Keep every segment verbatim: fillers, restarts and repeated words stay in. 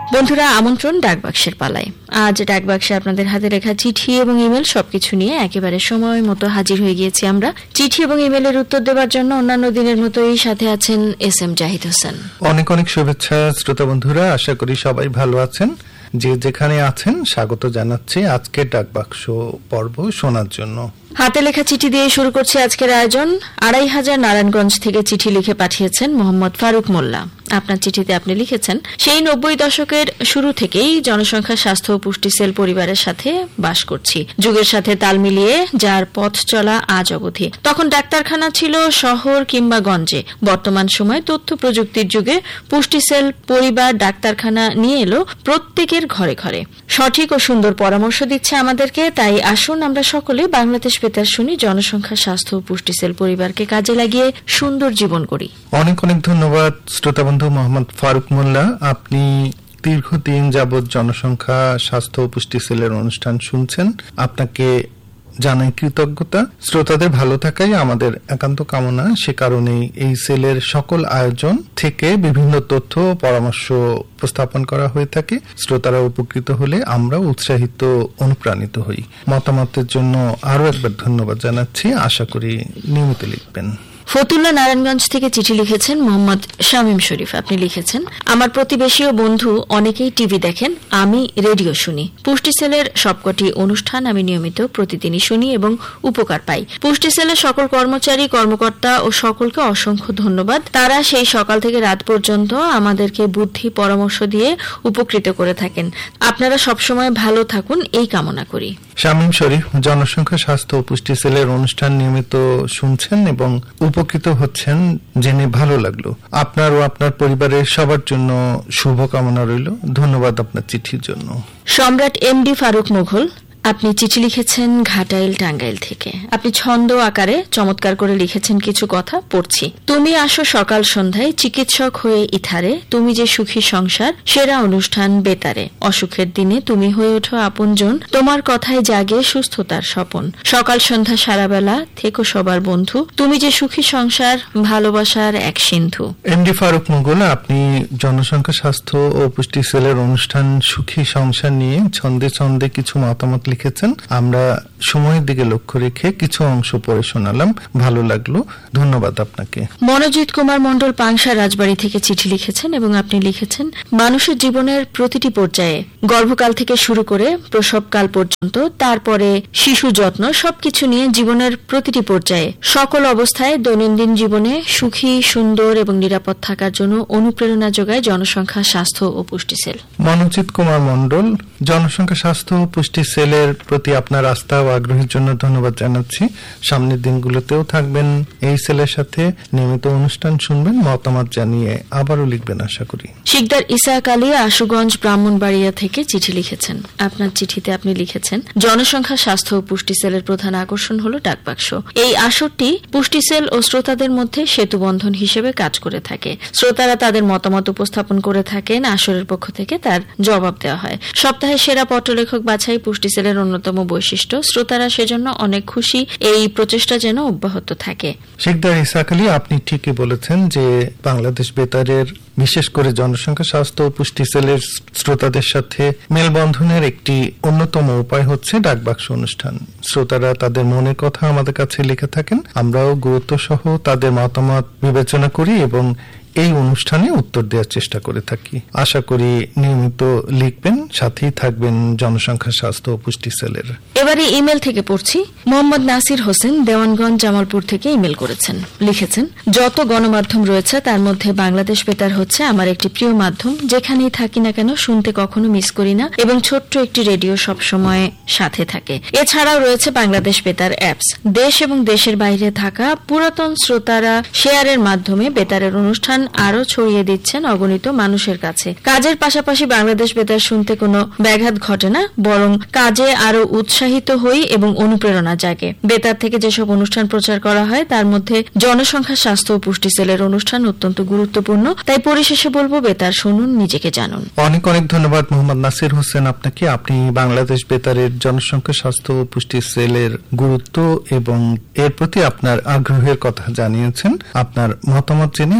বন্ধুরা, আমন্ত্রণ ডাকবাক্সের পালায়। আজ ডাকবাক্সে আপনাদের হাতে লেখা চিঠি এবং ইমেল সবকিছু নিয়ে একেবারে সময় মতো হাজির হয়ে গিয়েছি আমরা। চিঠি এবং ইমেলের উত্তর দেওয়ার জন্য অন্যান্য দিনের মতোই সাথে আছেন এস এম জাহিদ হোসেন। অনেক অনেক শুভেচ্ছা শ্রোতা বন্ধুরা, আশা করি সবাই ভালো আছেন। যে যেখানে আছেন স্বাগত জানাচ্ছি আজকের ডাকবাক্স পর্ব শোনার জন্য। হাতে লেখা চিঠি দিয়ে শুরু করছে আজকের আয়োজন। আড়াই হাজার নারায়ণগঞ্জ থেকে চিঠি লিখে পাঠিয়েছেন মোহাম্মদ ফারুক মোল্লা। আপনার চিঠিতে আপনি লিখেছেন, সেই নব্বই দশকের শুরু থেকেই জনসংখ্যা স্বাস্থ্য ও পুষ্টি সেল পরিবারের সাথে বাস করছি, যুগের সাথে তাল মিলিয়ে যার পথ চলা আজ অবধি। তখন ডাক্তারখানা ছিল শহর কিংবা গঞ্জে। বর্তমান সময় তথ্য প্রযুক্তির যুগে পুষ্টি সেল পরিবার ডাক্তারখানা নিয়ে এলো প্রত্যেকের ঘরে ঘরে। সঠিক ও সুন্দর পরামর্শ দিচ্ছে আমাদেরকে। তাই আসুন আমরা সকলে বাংলাদেশ বেতার শুনি, জনসংখ্যা স্বাস্থ্য ও পুষ্টি সেল পরিবারকে কাজে লাগিয়ে সুন্দর জীবন করি। অনেক অনেক ধন্যবাদ শ্রোতা বন্ধু মোহাম্মদ ফারুক মোল্লা। আপনি দীর্ঘদিন যাবৎ জনসংখ্যা স্বাস্থ্য ও পুষ্টি সেলের অনুষ্ঠান শুনছেন, আপনাকে জানাই কৃতজ্ঞতা। শ্রোতাদের ভালো থাকাই আমাদের একান্ত কামনা। সে কারণেই এই সেলের সকল আয়োজন থেকে বিভিন্ন তথ্য পরামর্শ উপস্থাপন করা হয়ে থাকে। শ্রোতারা উপকৃত হলে আমরা উৎসাহিত অনুপ্রাণিত হই। মতামতের জন্য আরো একবার ধন্যবাদ জানাচ্ছি। আশা করি নিয়মিত লিখবেন। ফতুল্লা নারায়ণগঞ্জ থেকে চিঠি লিখেছেন মোহাম্মদ শামীম শরীফ। আপনি লিখেছেন, আমার প্রতিবেশী ও বন্ধু অনেকেই টিভি দেখেন, আমি রেডিও শুনি। পুষ্টি সেলের সবকটি অনুষ্ঠান আমি নিয়মিত প্রতিদিনই শুনি এবং উপকার পাই। পুষ্টি সেলের সকল কর্মচারী কর্মকর্তা ও সকলকে অসংখ্য ধন্যবাদ। তারা সেই সকাল থেকে রাত পর্যন্ত আমাদেরকে বুদ্ধি পরামর্শ দিয়ে উপকৃত করে থাকেন। আপনারা সবসময় ভালো থাকুন এই কামনা করি। শামীম শরীফ, জনসংখ্যা স্বাস্থ্য ও পুষ্টি সেলের অনুষ্ঠান নিয়মিত শুনছেন এবং উপকৃত হচ্ছেন জেনে ভালো লাগলো। আপনার ও আপনার পরিবারের সবার জন্য শুভকামনা রইল। ধন্যবাদ আপনার চিঠির জন্য। সম্রাট এম ডি ফারুক মুঘল, আপনি চিঠি লিখেছেন ঘাটাইল টাঙ্গাইল থেকে। আপনি ছন্দ আকারে চমৎকার করে লিখেছেন কিছু কথা, পড়ছি। তুমি আসো সকাল সন্ধ্যায় চিকিৎসক হয়ে ইথারে, তুমি যে সুখী সংসার সেরা অনুষ্ঠান বেতারে। অসুখের দিনে তুমি হয়ে ওঠো আপনজন, তোমার কথায় জাগে সুস্থতার স্বপন। সকাল সন্ধ্যা সারাবেলা থেকো সবার বন্ধু, তুমি যে সুখী সংসার ভালোবাসার এক সিন্ধু। এম ডি ফারুক মুঘল, আপনি জনসংখ্যা স্বাস্থ্য ও পুষ্টি সেলের অনুষ্ঠান সুখী সংসার নিয়ে ছন্দে ছন্দে কিছু মতামত লিখেছেন। আমরা সময়ের দিকে লক্ষ্য রেখে কিছু অংশ পড়ে শোনালাম, ভালো লাগলো। ধন্যবাদ আপনাকে। মনোজিৎ কুমার মণ্ডল পাংশা রাজবাড়ী থেকে চিঠি লিখেছেন এবং আপনি লিখেছেন, মানুষের জীবনের প্রতিটি পর্যায়ে, গর্ভকাল থেকে শুরু করে প্রসবকাল পর্যন্ত, তারপরে শিশু যত্ন, সবকিছু নিয়ে জীবনের প্রতিটি পর্যায়ে সকল অবস্থায় দৈনন্দিন জীবনে সুখী সুন্দর এবং নিরাপদ থাকার জন্য অনুপ্রেরণা যোগায় জনসংখ্যা স্বাস্থ্য ও পুষ্টি সেল। মনোজিৎ কুমার মণ্ডল, জনসংখ্যা স্বাস্থ্য ও পুষ্টি সেলের প্রতি আপনার আস্থা ও আগ্রহের জন্য ধন্যবাদ জানাচ্ছি। সামনের দিনগুলোতেও থাকবেন এই সেলের সাথে, নিয়মিত অনুষ্ঠান শুনবেন, মতামত জানিয়ে আবারও লিখবেন আশা করি। শিকদার ইসাক আলী আশুগঞ্জ ব্রাহ্মণবাড়িয়া থেকে চিঠি লিখেছেন। আপনার চিঠিতে আপনি লিখেছেন, জনসংখ্যা স্বাস্থ্য ও পুষ্টি সেলের প্রধান আকর্ষণ হল ডাকবাক্স। এই আসরটি পুষ্টি সেল ও শ্রোতাদের মধ্যে সেতুবন্ধন হিসেবে কাজ করে থাকে। শ্রোতারা তাদের মতামত উপস্থাপন করে থাকেন, আসরের পক্ষ থেকে তার জবাব দেওয়া হয়। সপ্তাহে সেরা পট্টলেখক বাছাই পুষ্টি সেলের অন্যতম বৈশিষ্ট্য। শ্রোতারা সেজন্য অনেক খুশি। এই প্রচেষ্টা যেন অব্যাহত থাকে। শিকদার ইসাক আলী, আপনি ঠিকই বলেছেন যে বাংলাদেশ বেতারের বিশেষ করে জনসংখ্যা স্বাস্থ্য ও পুষ্টি সেলের শ্রোতাদের সাথে মেলবন্ধনের একটি অন্যতম উপায় হচ্ছে ডাকবাক্স অনুষ্ঠান। শ্রোতারা তাদের মনের কথা আমাদের কাছে লিখে থাকেন, আমরাও গুরুত্ব সহ তাদের মতামত বিবেচনা করি এবং এই অনুষ্ঠানে উত্তর দেওয়ার চেষ্টা করে থাকি। আশা করি নিয়মিত লিখবেন, সাথেই থাকবেন জনসংখ্যা স্বাস্থ্য ও পুষ্টি সেলের। এবারে ইমেল থেকে পড়ছি। মোহাম্মদ নাসির হোসেন দেওয়ানগঞ্জ জামালপুর থেকে ইমেল করেছেন। লিখেছেন, যত গণমাধ্যম রয়েছে তার মধ্যে বাংলাদেশ বেতার হচ্ছে আমার একটি প্রিয় মাধ্যম। যেখানেই থাকি না কেন শুনতে কখনো মিস করি না এবং ছোট্ট একটি রেডিও সবসময় সাথে থাকে। এছাড়াও রয়েছে বাংলাদেশ বেতার অ্যাপস। দেশ এবং দেশের বাইরে থাকা পুরাতন শ্রোতারা শেয়ারের মাধ্যমে বেতারের অনুষ্ঠান আরো ছড়িয়ে দিচ্ছেন অগণিত মানুষের কাছে। কাজের পাশাপাশি বাংলাদেশ বেতার শুনতে কোনো ব্যাঘাত ঘটে না, বরং কাজে আরো উৎসাহিত হই এবং অনুপ্রেরণা জাগে। বেতার থেকে যেসব অনুষ্ঠান প্রচার করা হয় তার মধ্যে জনসংখ্যা স্বাস্থ্য ও পুষ্টি সেলের অনুষ্ঠান অত্যন্ত গুরুত্বপূর্ণ। তাই পরিশেষে বলবো, বেতার শুনুন, নিজেকে জানুন। অনেক অনেক ধন্যবাদ মোহাম্মদ নাসির হোসেন আপনাকে। আপনি বাংলাদেশ বেতারের জনসংখ্যা স্বাস্থ্য ও পুষ্টি সেলের গুরুত্ব এবং এর প্রতি আপনার আগ্রহের কথা জানিয়েছেন। আপনার মতামত জেনে আমাদের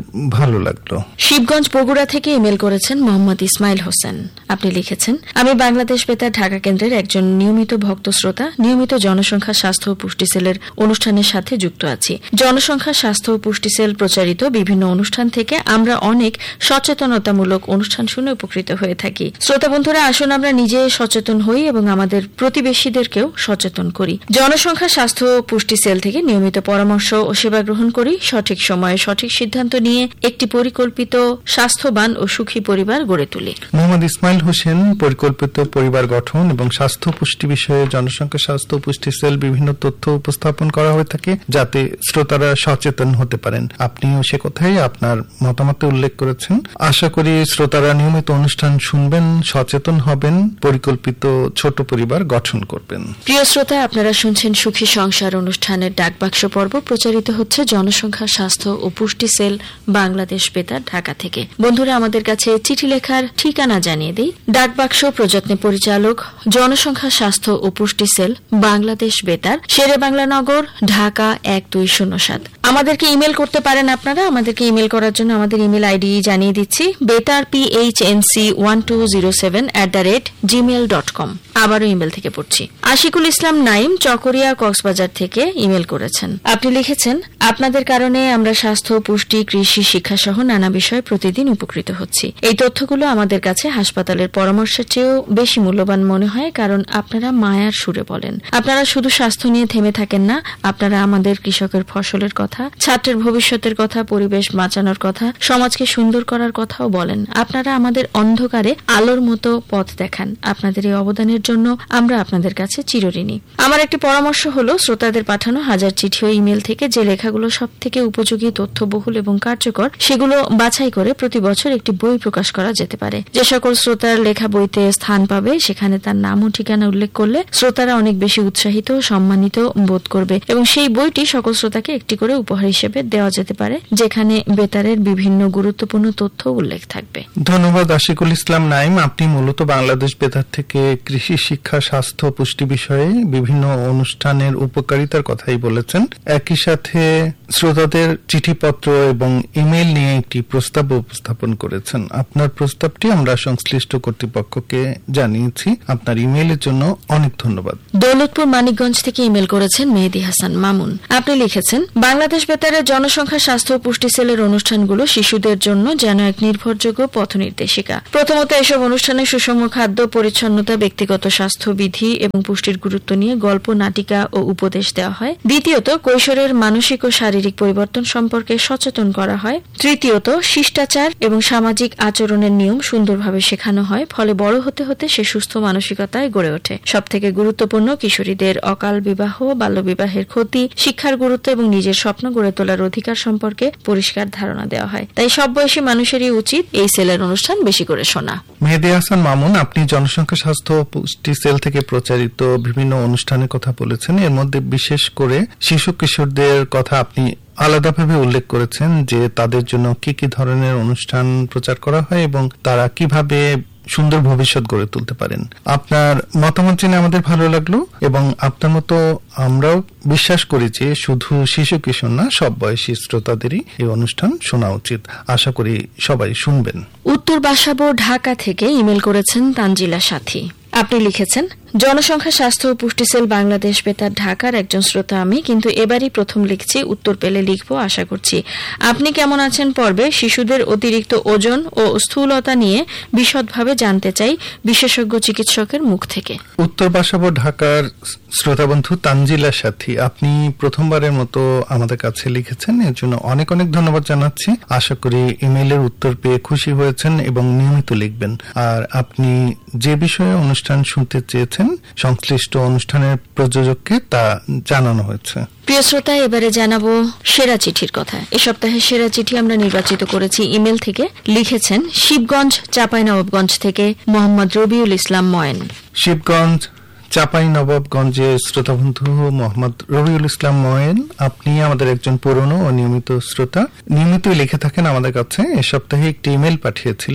ভালো লাগলো। শিবগঞ্জ বগুড়া থেকে ইমেল করেছেন মোহাম্মদ ইসমাইল হোসেন। আপনি লিখেছেন, আমি বাংলাদেশ বেতার ঢাকা কেন্দ্রের একজন নিয়মিত ভক্ত শ্রোতা, নিয়মিত জনসংখ্যা স্বাস্থ্য ও পুষ্টি সেলের অনুষ্ঠানের সাথে যুক্ত আছি। জনসংখ্যা স্বাস্থ্য ও পুষ্টি সেল প্রচারিত বিভিন্ন অনুষ্ঠান থেকে আমরা অনেক সচেতনতামূলক অনুষ্ঠান শুনে উপকৃত হয়ে থাকি। শ্রোতা বন্ধুরা, আসুন আমরা নিজে সচেতন হই এবং আমাদের প্রতিবেশীদেরকেও সচেতন করি। জনসংখ্যা স্বাস্থ্য ও পুষ্টি সেল থেকে নিয়মিত পরামর্শ ও সেবা গ্রহণ করি। সঠিক সময়ে সঠিক সিদ্ধান্ত নিয়ে একটি পরিকল্পিত স্বাস্থ্যবান ও সুখী পরিবার গড়ে তুলি। মোহাম্মদ ইসমাইল হোসেন, পরিকল্পিত পরিবার গঠন এবং স্বাস্থ্য পুষ্টি বিষয়ে জনসংখ্যা স্বাস্থ্য পুষ্টি সেল বিভিন্ন তথ্য উপস্থাপন করা হয়ে থাকে যাতে শ্রোতারা সচেতন হতে পারেন। আপনিও সে কথাই আপনার মতামতে উল্লেখ করেছেন। আশা করি শ্রোতারা নিয়মিত অনুষ্ঠান শুনবেন, সচেতন হবেন, পরিকল্পিত ছোট পরিবার গঠন করবেন। প্রিয় শ্রোতা, আপনারা শুনছেন সুখী সংসার অনুষ্ঠানের ডাকবাক্স পর্ব, প্রচারিত হচ্ছে জনসংখ্যা স্বাস্থ্য ও পুষ্টি সেল বাংলাদেশ বেতার ঢাকা থেকে। বন্ধুরা, আমাদের কাছে চিঠি লেখার ঠিকানা জানিয়ে দিই। ডাকবাক্স প্রযত্নে পরিচালক, জনসংখ্যা স্বাস্থ্য ও পুষ্টি সেল বাংলাদেশ বেতার, শেরে বাংলা নগর, ঢাকা এক দুই শূন্য সাত। আমাদেরকে ইমেল করতে পারেন আপনারা। আমাদেরকে ইমেল করার জন্য আমাদের ইমেল আইডি জানিয়ে দিচ্ছি, বেতার PHNC one two zero seven at the rate Gmail dot com. আবারও ইমেল থেকে পড়ছি। আশিকুল ইসলাম নাইম চকরিয়া কক্সবাজার থেকে ইমেল করেছেন। আপনি লিখেছেন, আপনাদের কারণে আমরা স্বাস্থ্য, পুষ্টি, কৃষি, শিক্ষা সহ নানা বিষয়ে প্রতিদিন উপকৃত হচ্ছি। এই তথ্যগুলো আমাদের কাছে হাসপাতালের পরামর্শের চেয়েও বেশি মূল্যবান মনে হয়, কারণ আপনারা মায়ার সুরে বলেন। আপনারা শুধু স্বাস্থ্য নিয়ে থেমে থাকেন না, আপনারা আমাদের কৃষকের ফসলের কথা, ছাত্রের ভবিষ্যতের কথা, পরিবেশ বাঁচানোর কথা, সমাজকে সুন্দর করার কথাও বলেন। আপনারা আমাদের অন্ধকারে আলোর মতো পথ দেখান। আপনাদের এই অবদানের জন্য আমরা আপনাদের কাছে চিরঋণী। আমার একটি পরামর্শ হলো, শ্রোতাদের পাঠানো হাজার চিঠি ও ইমেল থেকে যে লেখাগুলো সব থেকে উপযোগী, তথ্যবহুল এবং কার্যকর, সেগুলো বাছাই করে প্রতি বছর একটি বই প্রকাশ করা যেতে পারে। যে সকল শ্রোতার লেখা বইতে স্থান পাবে, সেখানে তার নাম ও ঠিকানা উল্লেখ করলে শ্রোতারা অনেক বেশি উৎসাহিত ও সম্মানিত বোধ করবে এবং সেই বইটি সকল শ্রোতাকে একটি করে উপহার হিসেবে দেওয়া যেতে পারে, যেখানে বেতারের বিভিন্ন গুরুত্বপূর্ণ তথ্য উল্লেখ থাকবে। ধন্যবাদ আশিকুল ইসলাম নাইম। আপনি মূলত বাংলাদেশ বেতার থেকে কৃষি, শিক্ষা, স্বাস্থ্য, পুষ্টি বিষয়ে বিভিন্ন অনুষ্ঠানের উপকারিতার কথাই বলেছেন। একই সাথে শ্রোতাদের চিঠিপত্র এবং ইমেল নিয়ে একটি প্রস্তাব উপস্থাপন করেছেন। আপনার প্রস্তাবটি আমরা সংশ্লিষ্ট কর্তৃপক্ষকে জানিয়েছি। আপনার ইমেইলের জন্য অনেক ধন্যবাদ। দৌলতপুর মানিকগঞ্জ থেকে ইমেল করেছেন মেহেদী হাসান মামুন। আপনি লিখেছেন, বাংলাদেশ বেতারের জনসংখ্যা স্বাস্থ্য ও পুষ্টি সেলের অনুষ্ঠানগুলো শিশুদের জন্য যেন এক নির্ভরযোগ্য পথ নির্দেশিকা। প্রথমত, এসব অনুষ্ঠানে সুষম খাদ্য, পরিচ্ছন্নতা, ব্যক্তিগত স্বাস্থ্যবিধি এবং পুষ্টির গুরুত্ব নিয়ে গল্প, নাটিকা ও উপদেশ দেওয়া হয়। দ্বিতীয়ত, কৈশোরের মানসিক ও শারীরিক পরিবর্তন সম্পর্কে সচেতন করা হয়। তৃতীয়ত, শিষ্টাচার এবং সামাজিক আচরণের নিয়ম সুন্দরভাবে শেখানো হয়, ফলে বড় হতে হতে সে সুস্থ মানসিকতায় গড়ে ওঠে। সবথেকে গুরুত্বপূর্ণ, কিশোরীদের অকাল বিবাহ, বাল্যবিবাহের ক্ষতি, শিক্ষার গুরুত্ব এবং নিজের স্বপ্ন গড়ে তোলার অধিকার সম্পর্কে পরিষ্কার ধারণা দেওয়া হয়। তাই সব বয়সী মানুষেরই উচিত এই সেলের অনুষ্ঠান বেশি করে শোনা। মেহেদী হাসান মামুন, আপনি জনসংখ্যা স্বাস্থ্য ও পুষ্টি সেল থেকে প্রচারিত বিভিন্ন অনুষ্ঠানের কথা বলেছেন। এর মধ্যে বিশেষ করে শিশু কিশোরদের কথা আপনি আলাদাভাবে উল্লেখ করেছেন, যে তাদের জন্য কি কি ধরনের অনুষ্ঠান প্রচার করা হয় এবং তারা কিভাবে সুন্দর ভবিষ্যৎ গড়ে তুলতে পারেন। আপনার মতামত জেনে আমাদের ভালো লাগলো এবং আপনার মতো আমরাও বিশ্বাস করি যে শুধু শিশু কিশোর না, সব বয়সী শ্রোতাদেরই এই অনুষ্ঠান শোনা উচিত। আশা করি সবাই শুনবেন। উত্তর বাসাবো ঢাকা থেকে ইমেল করেছেন তানজিলা সাথী। আপনি লিখেছেন, জনসংখ্যা স্বাস্থ্য ও পুষ্টি সেল বাংলাদেশ বেতার ঢাকার একজন শ্রোতা আমি, কিন্তু এবারই প্রথম লিখছি, উত্তর পেলে লিখব আশা করছি। আপনি কেমন আছেন পর্বে শিশুদের অতিরিক্ত ওজন ও স্থূলতা নিয়ে বিশদভাবে জানতে চাই বিশেষজ্ঞ চিকিৎসকের মুখ থেকে। উত্তর বাসাবো ঢাকার শ্রোতা বন্ধু তানজিলা সাথী, আপনি প্রথমবারের মতো আমাদের কাছে লিখেছেন, এর জন্য অনেক অনেক ধন্যবাদ জানাচ্ছি। আশা করি ইমেইলের উত্তর পেয়ে খুশি হয়েছেন এবং নিয়মিত লিখবেন। আর আপনি যে বিষয়ে অনুষ্ঠান শুনতে চেয়েছেন, সংশ্লিষ্ট অনুষ্ঠানের প্রযোজককে তা জানানো হয়েছে। প্রিয় শ্রোতা, এবারে জানাবো সেরা চিঠির কথা। এ সপ্তাহে সেরা চিঠি আমরা নির্বাচিত করেছি ইমেল থেকে। লিখেছেন শিবগঞ্জ চাঁপাইনবাবগঞ্জ থেকে মোহাম্মদ রবিউল ইসলাম ময়েন। শিবগঞ্জ চাঁপাইনবাবগঞ্জের শ্রোতা বন্ধু মোহাম্মদ রবিউল ইসলাম ময়েন, আপনি আমাদের একজন পুরনো ও নিয়মিত শ্রোতা, নিয়মিতই লিখে থাকেন আমাদের কাছে। এ সপ্তাহে একটি ইমেল পাঠিয়েছিলেন।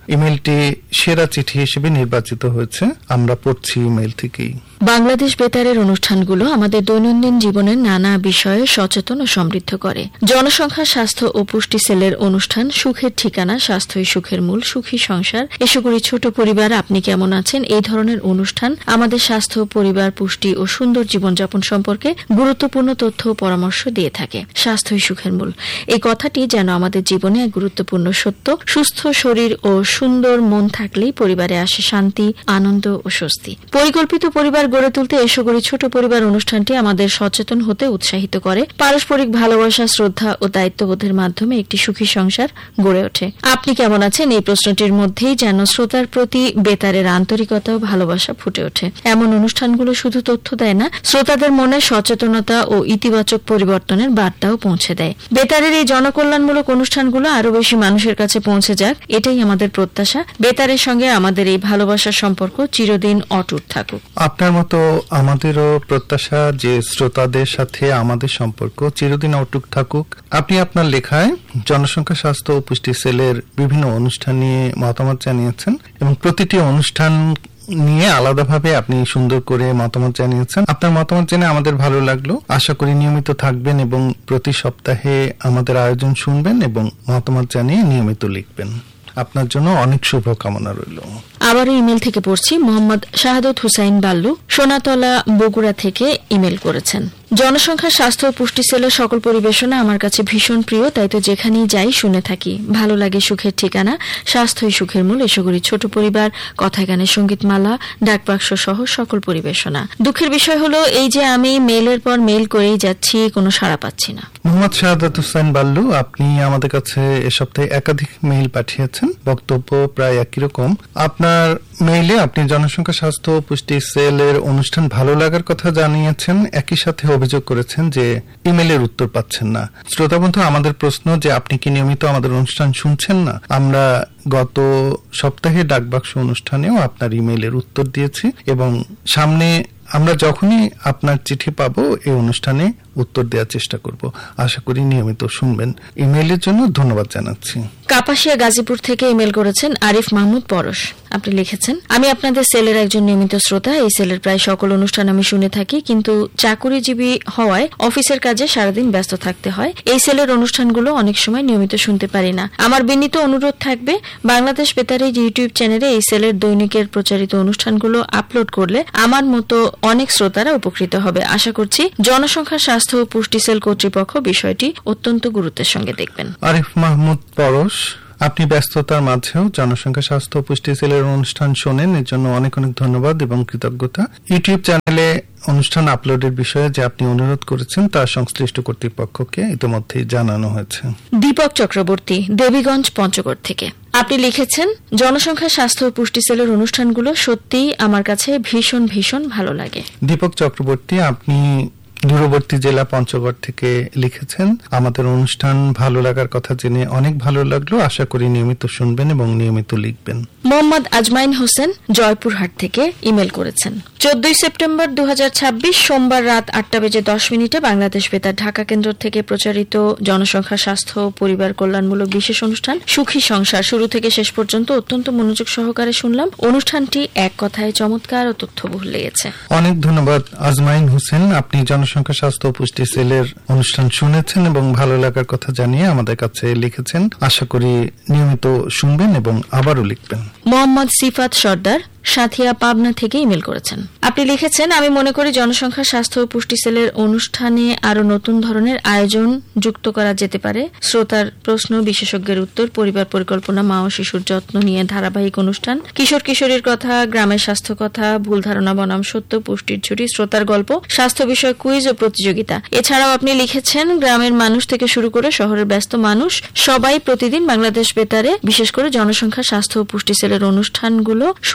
ইমেলটি সেরা চিঠি হিসেবে নির্বাচিত হয়েছে। আমরা পড়ছি ইমেল থেকেই। বাংলাদেশ বেতারের অনুষ্ঠানগুলো আমাদের দৈনন্দিন জীবনের নানা বিষয়ে সচেতন ও সমৃদ্ধ করে। জনসংখ্যা, স্বাস্থ্য ও পুষ্টি সেলের অনুষ্ঠান সুখের ঠিকানা, স্বাস্থ্যই সুখের মূল, সুখী সংসার, এসো করি ছোট পরিবার, আপনি কেমন আছেন, এই ধরনের অনুষ্ঠান আমাদের স্বাস্থ্য, পরিবার, পুষ্টি ও সুন্দর জীবনযাপন সম্পর্কে গুরুত্বপূর্ণ তথ্য ও পরামর্শ দিয়ে থাকে। স্বাস্থ্যই সুখের মূল, এই কথাটি যেন আমাদের জীবনে এক গুরুত্বপূর্ণ সত্য। সুস্থ শরীর ও সুন্দর মন থাকলেই পরিবারে আসে শান্তি, আনন্দ ও স্বস্তি। পরিকল্পিত পরিবার গড়ে তুলতে এসো করি ছোট পরিবার অনুষ্ঠানটি আমাদের সচেতন হতে উৎসাহিত করে। পারস্পরিক ভালোবাসা, শ্রদ্ধা ও দায়িত্ববোধের মাধ্যমে একটি সুখী সংসার গড়ে ওঠে। আপনি কেমন আছেন, এই প্রশ্নটির মধ্যেই যেন শ্রোতার প্রতি বেতারের আন্তরিকতা ও ভালোবাসা ফুটে ওঠে। এমন অনুষ্ঠানগুলো শুধু তথ্য দেয় না, শ্রোতাদের মনে সচেতনতা ও ইতিবাচক পরিবর্তনের বার্তাও পৌঁছে দেয়। বেতারের এই জনকল্যাণমূলক অনুষ্ঠানগুলো আরো বেশি মানুষের কাছে পৌঁছে যাক, এটাই আমাদের প্রত্যাশা। বেতারের সঙ্গে আমাদের এই ভালোবাসার সম্পর্ক চিরদিন অটুট থাকুক। আপনার মতো আমাদেরও প্রত্যাশা যে শ্রোতাদের সাথে আমাদের সম্পর্ক চিরদিন অটুট থাকুক। আপনি আপনার লেখায় জনসংখ্যা, স্বাস্থ্য ও পুষ্টি সেলের বিভিন্ন অনুষ্ঠান নিয়ে মতামত জানিয়েছেন এবং প্রতিটি অনুষ্ঠান নিয়ে আলাদাভাবে আপনি সুন্দর করে মতামত জানিয়েছেন। আপনার মতামত জেনে আমাদের ভালো লাগলো। আশা করি নিয়মিত থাকবেন এবং প্রতি সপ্তাহে আমাদের আয়োজন শুনবেন এবং মতামত জানিয়ে নিয়মিত লিখবেন। আপনার জন্য অনেক শুভকামনা রইল। আবারও ইমেল থেকে পড়ছি। মোহাম্মদ শাহাদত হুসাইন বাল্লু সোনাতলা, বগুড়া থেকে ইমেল করেছেন। জনসংখ্যা, স্বাস্থ্য ও পুষ্টি সেলের সকল পরিবেশনা আমার কাছে ভীষণ প্রিয়, তাই তো যেখানেই যাই শুনে থাকি। ভালো লাগে সুখের ঠিকানা, স্বাস্থ্যই সুখের মূল, এসো করি ছোট পরিবার, কথায় গানের সঙ্গীতমালা, ডাকবাক্স সহ সকল পরিবেশনা। দুঃখের বিষয় হলো এই যে আমি মেইলের পর মেইল করেই যাচ্ছি, কোনো সাড়া পাচ্ছি না। মোহাম্মদ শাহাদত হুসাইন বাল্লু, আপনি আমাদের কাছে এ সপ্তাহে একাধিক মেইল পাঠিয়েছেন, বক্তব্য প্রায় একই রকম। আপনার মেইলে আপনি জনসংখ্যা, স্বাস্থ্য ও পুষ্টি সেলের অনুষ্ঠান ভালো লাগার কথা জানিয়েছেন, একই সাথে অভিযোগ করেছেন যে ইমেলের উত্তর পাচ্ছেন না। শ্রোতা বন্ধু, আমাদের প্রশ্ন যে আপনি কি নিয়মিত আমাদের অনুষ্ঠান শুনছেন না? আমরা গত সপ্তাহে ডাকবাক্স অনুষ্ঠানেও আপনার ইমেলের উত্তর দিয়েছি এবং সামনে আমরা যখনই আপনার চিঠি পাবো এই অনুষ্ঠানে উত্তর দেওয়ার চেষ্টা করব। আশা করি নিয়মিত শুনবেন। ইমেইলের জন্য ধন্যবাদ জানাচ্ছি। কাপাসিয়া, গাজীপুর থেকে ইমেল করেছেন আরিফ মাহমুদ পরশ। আপনি লিখেছেন, আমি আপনাদের সেলের একজন নিয়মিত শ্রোতা। এই সেলের প্রায় সকল অনুষ্ঠান আমি শুনে থাকি, কিন্তু চাকুরিজীবী হওয়ায় অফিসের কাজে সারাদিন ব্যস্ত থাকতে হয়। এই সেলের অনুষ্ঠানগুলো অনেক সময় নিয়মিত শুনতে পারি না। আমার বিনীত অনুরোধ থাকবে, বাংলাদেশ বেতারের ইউটিউব চ্যানেলে এই সেলের দৈনিকের প্রচারিত অনুষ্ঠানগুলো আপলোড করলে আমার মতো অনেক শ্রোতারা উপকৃত হবে। আশা করছি জনসংখ্যা, স্বাস্থ্য ও পুষ্টি সেল কর্তৃপক্ষ বিষয়টি অত্যন্ত গুরুত্বের সঙ্গে দেখবেন। আরিফ মাহমুদ পরশ, আপনি ব্যস্ততার মাঝেও জনসংখ্যা, স্বাস্থ্য ও পুষ্টি সেলের অনুষ্ঠান শোনেন, এর জন্য অনেক অনেক ধন্যবাদ এবং কৃতজ্ঞতা। ইউটিউব চ্যানেলে অনুষ্ঠান আপলোডের বিষয়ে যে আপনি অনুরোধ করেছেন তা সংশ্লিষ্ট কর্তৃপক্ষকে ইতিমধ্যেই জানানো হয়েছে। দীপক চক্রবর্তী, দেবীগঞ্জ, পঞ্চগড় থেকে আপনি লিখেছেন, জনসংখ্যা, স্বাস্থ্য ও পুষ্টি সেলের অনুষ্ঠানগুলো সত্যিই আমার কাছে ভীষণ ভীষণ ভালো লাগে। দীপক চক্রবর্তী, আপনি দূরবর্তী জেলা পঞ্চগড় থেকে লিখেছেন, আমাদের অনুষ্ঠান ভালো লাগার কথা জেনে অনেক ভালো লাগলো। আশা করি নিয়মিত শুনবেন এবং নিয়মিত লিখবেন। মোহাম্মদ আজমাইন হোসেন জয়পুরহাট থেকে ইমেল করেছেন, চোদ্দই সেপ্টেম্বর দু হাজার ছাব্বিশ সোমবার রাত আটটা বেজে দশ মিনিটে বাংলাদেশ বেতার ঢাকা কেন্দ্র থেকে প্রচারিত জনসংখ্যা, স্বাস্থ্য ও পরিবার কল্যাণমূলক বিশেষ অনুষ্ঠান সুখী সংসার শুরু থেকে শেষ পর্যন্ত অত্যন্ত মনোযোগ সহকারে শুনলাম। অনুষ্ঠানটি এক কথায় চমৎকার ও তথ্যবহুল লেগেছে। অনেক ধন্যবাদ আজমাইন হোসেন, আপনি জনসংখ্যা, স্বাস্থ্য ও পুষ্টি সেলের অনুষ্ঠান শুনেছেন এবং ভালো লাগার কথা জানিয়ে আমাদের কাছে লিখেছেন। আশা করি নিয়মিত শুনবেন এবং আবারও লিখবেন। মোহাম্মদ সিফাত সর্দার, সাথিয়া, পাবনা থেকে ইমেল করেছেন। আপনি লিখেছেন, আমি মনে করি জনসংখ্যা, স্বাস্থ্য ও পুষ্টি সেলের অনুষ্ঠানে আরো নতুন ধরনের আয়োজন যুক্ত করা যেতে পারে। শ্রোতার প্রশ্ন, বিশেষজ্ঞের উত্তর, পরিবার পরিকল্পনা, মা ও শিশুর যত্ন নিয়ে ধারাবাহিক অনুষ্ঠান, কিশোর কিশোরীর কথা, গ্রামের স্বাস্থ্য কথা, ভুল ধারণা বনাম সত্য, পুষ্টির ঝুড়ি, শ্রোতার গল্প, স্বাস্থ্য বিষয় কুইজ ও প্রতিযোগিতা। এছাড়াও আপনি লিখেছেন, গ্রামের মানুষ থেকে শুরু করে শহরের ব্যস্ত মানুষ সবাই প্রতিদিন বাংলাদেশ বেতারে বিশেষ করে জনসংখ্যা, স্বাস্থ্য ও পুষ্টি সেলের অনুষ্ঠানগুলো শুনে থাকেন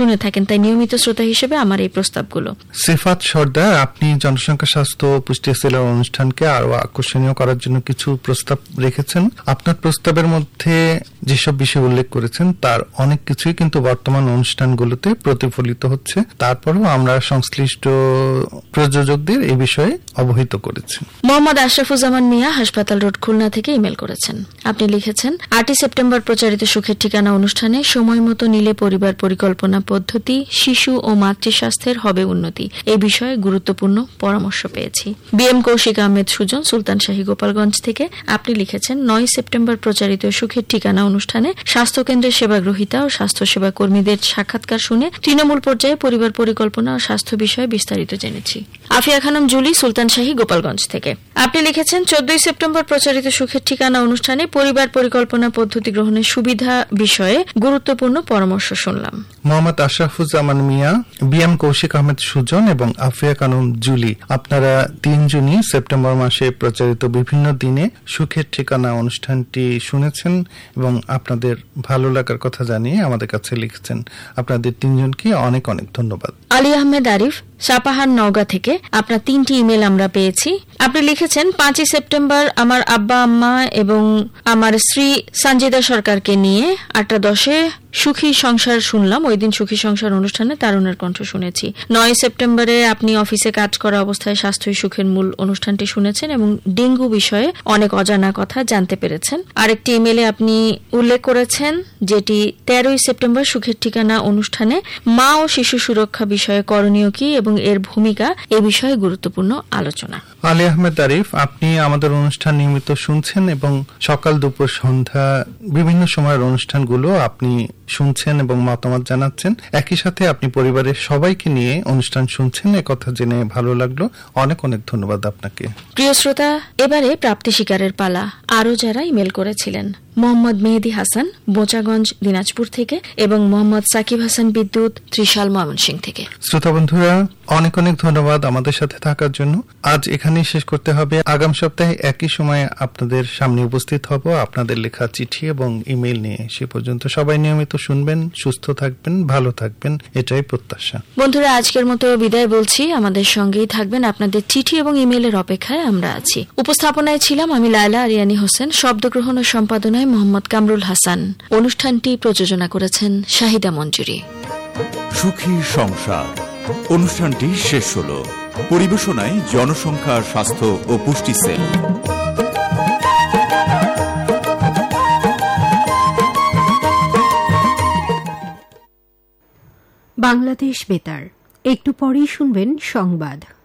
থাকেন, তাই নিয়মিত শ্রোতা হিসেবে আমার এই প্রস্তাবগুলো। সিফাত সর্দার, আপনি জনসংখ্যা স্বাস্থ্য ও পুষ্টি সেলের অনুষ্ঠানকে আরো আকর্ষণীয় করার জন্য কিছু প্রস্তাব রেখেছেন। আপনার প্রস্তাবের মধ্যে যেসব বিষয় উল্লেখ করেছেন তার অনেক কিছুই কিন্তু বর্তমান অনুষ্ঠানগুলোতে প্রতিফলিত হচ্ছে। তারপরেও আমরা সংশ্লিষ্ট প্রযোজকদের এই বিষয়ে অবহিত করেছি। মোহাম্মদ আশরাফুজ্জামান মিয়া, হাসপাতাল রোড, খুলনা থেকে ইমেল করেছেন। আপনি লিখেছেন, আটই সেপ্টেম্বর প্রচারিত সুখের ঠিকানা অনুষ্ঠানে সময় মতো নিলে পরিবার পরিকল্পনা পদ্ধতি, শিশু ও মাতৃ স্বাস্থ্যের হবে উন্নতি, এই বিষয়ে গুরুত্বপূর্ণ পরামর্শ পেয়েছি। বি এম কৌশিক আহমেদ সুজন, সুলতানশাহী, গোপালগঞ্জ থেকে আপনি লিখেছেন, নয় সেপ্টেম্বর প্রচারিত সুখের ঠিকানা অনুষ্ঠানে স্বাস্থ্যকেন্দ্রের সেবাগ্রহীতা ও স্বাস্থ্যসেবা কর্মীদের সাক্ষাৎকার শুনে তৃণমূল পর্যায়ে পরিবার পরিকল্পনা ও স্বাস্থ্য বিষয়ে বিস্তারিত জেনেছি। আফিয়া খানম জুলি, সুলতানশাহী, গোপালগঞ্জ থেকে আপনি লিখেছেন, চোদ্দই সেপ্টেম্বর প্রচারিত সুখের ঠিকানা অনুষ্ঠানে পরিবার পরিকল্পনা পদ্ধতি গ্রহণের সুবিধা বিষয়ে গুরুত্বপূর্ণ পরামর্শ শুনলাম। মোহাম্মদ আশরাফুজ্জামান মিয়া, বি এম কৌশিক আহমেদ সুজন এবং আফিয়া খানম জুলি, আপনারা তিনজনই সেপ্টেম্বর মাসে প্রচারিত বিভিন্ন দিনে সুখের ঠিকানা অনুষ্ঠানটি শুনেছেন এবং আপনাদের ভালো লাগার কথা জানিয়ে আমাদের কাছে লিখেছেন। আপনাদের তিনজনকে অনেক অনেক ধন্যবাদ। আলী আহমেদ আরিফ, সাপাহার, নওগাঁ থেকে আপনার তিনটি ইমেল আমরা পেয়েছি। আপনি লিখেছেন, পাঁচই সেপ্টেম্বর আমার আব্বা আম্মা এবং আমার স্ত্রী সঞ্জিদা সরকারকে নিয়ে আটটা দশে সুখী সংসার শুনলাম। ওই দিন সুখী সংসার অনুষ্ঠানে তারুণের কণ্ঠ শুনেছি। নয় সেপ্টেম্বরে আপনি অফিসে কাজ করা অবস্থায় স্বাস্থ্যই সুখের মূল অনুষ্ঠানটি শুনেছেন এবং ডেঙ্গু বিষয়ে অনেক অজানা কথা জানতে পেরেছেন। আরেকটি ইমেলে আপনি উল্লেখ করেছেন যেটি তেরোই সেপ্টেম্বর সুখের ঠিকানা অনুষ্ঠানে মা ও শিশু সুরক্ষা বিষয়ে করণীয় কি এবং এর ভূমিকা, এ বিষয়ে গুরুত্বপূর্ণ আলোচনা। আলী আহমেদ আরিফ, আপনি আমাদের অনুষ্ঠান নিয়মিত শুনছেন এবং সকাল দুপুর সন্ধ্যা বিভিন্ন সময়ের অনুষ্ঠানগুলো আপনি শুনছেন এবং মতামত জানাচ্ছেন। একই সাথে আপনি পরিবারের সবাইকে নিয়ে অনুষ্ঠান শুনছেন, একথা জেনে ভালো লাগলো। অনেক অনেক ধন্যবাদ আপনাকে। প্রিয় শ্রোতা, এবারে প্রাপ্তি শিকারের পালা। আরও যারা ইমেল করেছিলেন, মোহাম্মদ মেহেদি হাসান, বোচাগঞ্জ, দিনাজপুর থেকে এবং মোহাম্মদ সাকিব হাসান বিদ্যুৎ, ত্রিশাল, ময়মনসিংহ থেকে। শ্রোতা বন্ধুরা, অনেক অনেক ধন্যবাদ আমাদের সাথে থাকার জন্য। আজ এখানেই শেষ করতে হবে। আগাম সপ্তাহে একই সময়ে আপনাদের সামনে উপস্থিত হব আপনাদের লেখা চিঠি এবং ইমেল নিয়ে। সে পর্যন্ত সবাই নিয়মিত শুনবেন, সুস্থ থাকবেন, ভালো থাকবেন, এটাই প্রত্যাশা। বন্ধুরা, আজকের মতো বিদায় বলছি। আমাদের সঙ্গেই থাকবেন, আপনাদের চিঠি এবং ইমেলের অপেক্ষায় আমরা আছি। উপস্থাপনায় ছিলাম আমি লায়লা আরিয়ানী হোসেন, শব্দগ্রহণ ও সম্পাদনায় মোহাম্মদ কামরুল হাসান। অনুষ্ঠানটি প্রযোজনা করেছেন শাহিদা মঞ্জুরি। সুখী সংসার অনুষ্ঠানটি শেষ হল। পরিবেশনায় জনসংখ্যা স্বাস্থ্য ও পুষ্টি সেল। বাংলাদেশ বেতার। একটু পরেই শুনবেন সংবাদ।